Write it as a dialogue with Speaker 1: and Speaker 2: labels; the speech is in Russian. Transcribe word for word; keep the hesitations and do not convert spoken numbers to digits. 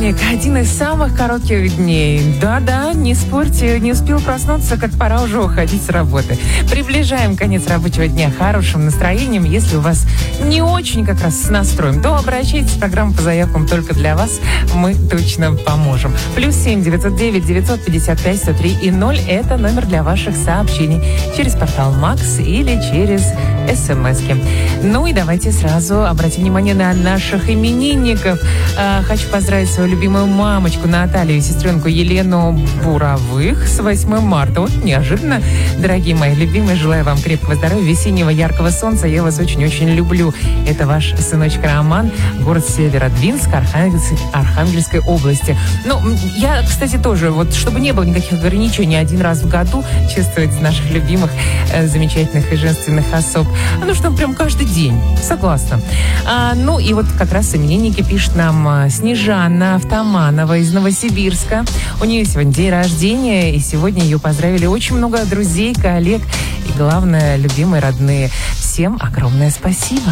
Speaker 1: Вторник – один из самых коротких дней. Да-да, не спорьте, не успел проснуться, как пора уже уходить с работы. Приближаем конец рабочего дня хорошим настроением. Если у вас не очень как раз с настроем, то обращайтесь в программу по заявкам только для вас. Мы точно поможем. Плюс семь девятьсот девять девятьсот пятьдесят пять сто три и ноль – это номер для ваших сообщений через портал Макс или через смс-ки. Ну и давайте сразу обратим внимание на наших именинников. А, хочу поздравить свою любимую мамочку Наталью и сестренку Елену Буровых с восьмым марта. Вот неожиданно. Дорогие мои любимые, желаю вам крепкого здоровья, весеннего яркого солнца. Я вас очень-очень люблю. Это ваш сыночек Роман, город Северодвинск, Архангельской, Архангельской области. Ну, я, кстати, тоже, вот чтобы не было никаких ограничений, один раз в году чествовать наших любимых, э, замечательных и женственных особ. Ну что, прям каждый день. Согласна. А, ну и вот как раз именинники пишет нам Снежана Автоманова из Новосибирска. У нее сегодня день рождения, и сегодня ее поздравили очень много друзей, коллег и, главное, любимые, родные. Всем огромное спасибо.